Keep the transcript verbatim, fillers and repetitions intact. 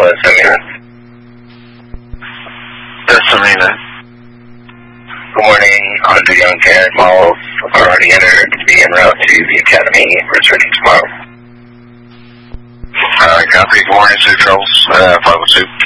uh, Selena. Yes, Selena. Good morning. Honda Young Cat Malls already entered to be en route to the Academy. Returning tomorrow. Alright, copy. Good morning, Sioux Troubles. Uh, five oh two.